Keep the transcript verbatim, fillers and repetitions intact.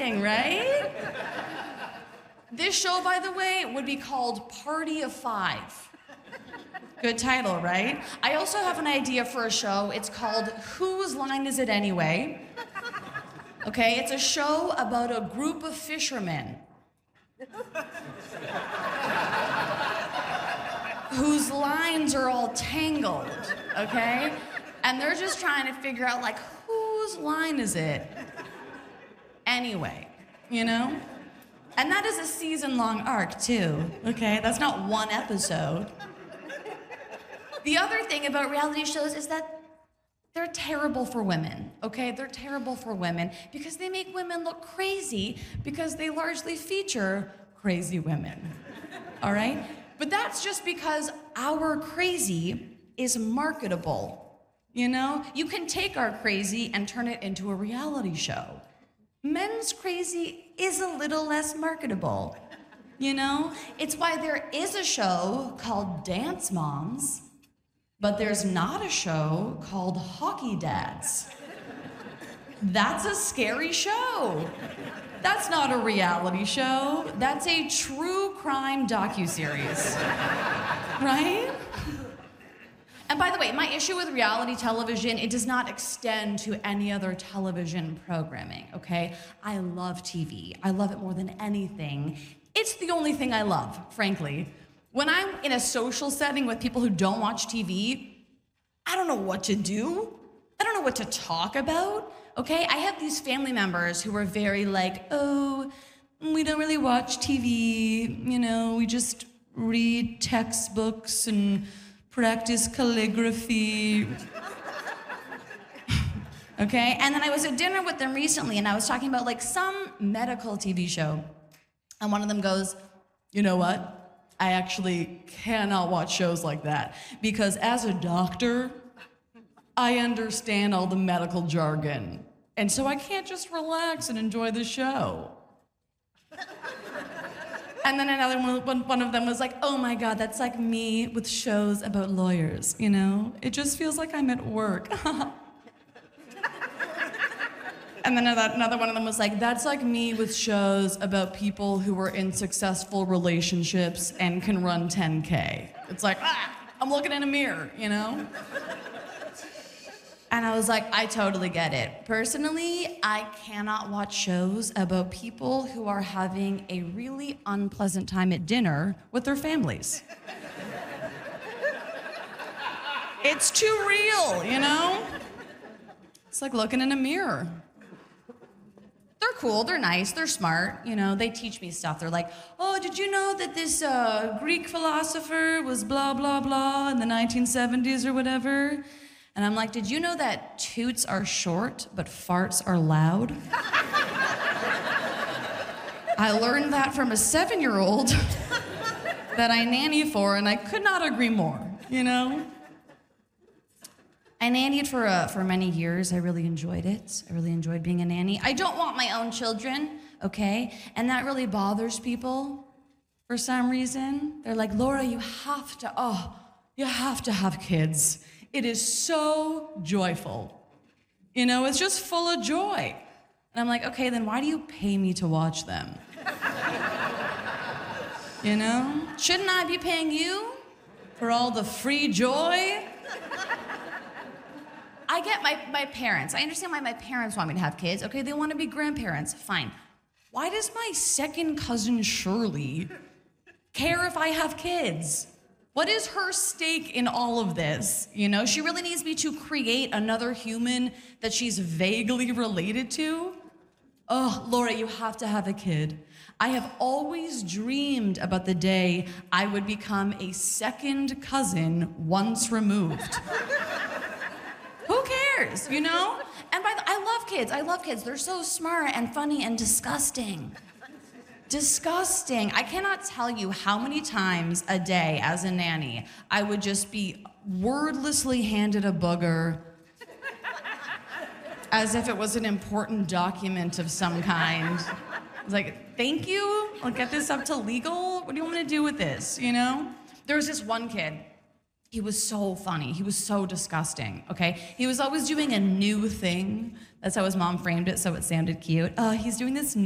disgusting, right? This show, by the way, would be called Party of Five. Good title, right? I also have an idea for a show. It's called Whose Line Is It Anyway? Okay, it's a show about a group of fishermen whose lines are all tangled, okay? And they're just trying to figure out, like, whose line is it anyway, you know? And that is a season-long arc, too, okay? That's not one episode. The other thing about reality shows is that they're terrible for women, okay? They're terrible for women because they make women look crazy because they largely feature crazy women, all right? But that's just because our crazy is marketable, you know? You can take our crazy and turn it into a reality show. Men's crazy is a little less marketable, you know? It's why there is a show called Dance Moms, but there's not a show called Hockey Dads. That's a scary show. That's not a reality show. That's a true crime docuseries, right? And by the way, my issue with reality television, it does not extend to any other television programming, okay? I love T V. I love it more than anything. It's the only thing I love, frankly. When I'm in a social setting with people who don't watch T V, I don't know what to do. I don't know what to talk about, okay? I have these family members who are very like, oh, we don't really watch T V, you know, we just read textbooks and practice calligraphy. Okay, and then I was at dinner with them recently and I was talking about like some medical T V show. And one of them goes, you know what? I actually cannot watch shows like that because as a doctor, I understand all the medical jargon. And so I can't just relax and enjoy the show. And then another one, one of them was like, oh my God, that's like me with shows about lawyers, you know? It just feels like I'm at work. And then another, another one of them was like, that's like me with shows about people who are in successful relationships and can run ten K. It's like, ah, I'm looking in a mirror, you know? And I was like, I totally get it. Personally, I cannot watch shows about people who are having a really unpleasant time at dinner with their families. It's too real, you know? It's like looking in a mirror. They're cool, they're nice, they're smart, you know, they teach me stuff. They're like, oh, did you know that this uh, Greek philosopher was blah, blah, blah in the nineteen seventies or whatever? And I'm like, did you know that toots are short, but farts are loud? I learned that from a seven-year-old that I nanny for, and I could not agree more, you know? I nannied for, uh, for many years. I really enjoyed it. I really enjoyed being a nanny. I don't want my own children, okay? And that really bothers people for some reason. They're like, Laura, you have to, oh, you have to have kids. It is so joyful. You know, it's just full of joy. And I'm like, okay, then why do you pay me to watch them? You know? Shouldn't I be paying you for all the free joy? I get my, my parents. I understand why my parents want me to have kids. Okay, they want to be grandparents. Fine. Why does my second cousin Shirley care if I have kids? What is her stake in all of this? You know, she really needs me to create another human that she's vaguely related to. Oh, Laura, you have to have a kid. I have always dreamed about the day I would become a second cousin once removed. Who cares, you know? And by the, I love kids, I love kids. They're so smart and funny and disgusting. Disgusting. I cannot tell you how many times a day as a nanny I would just be wordlessly handed a booger as if it was an important document of some kind. I was like, thank you? I'll get this up to legal? What do you want me to do with this, you know? There was this one kid. He was so funny. He was so disgusting, okay? He was always doing a new thing. That's how his mom framed it, so it sounded cute. Uh, he's doing this new